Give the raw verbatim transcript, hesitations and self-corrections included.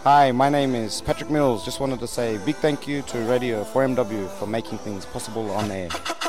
Hi, my name is Patrick Mills. Just wanted to say a big thank you to Radio four M W for making things possible on air.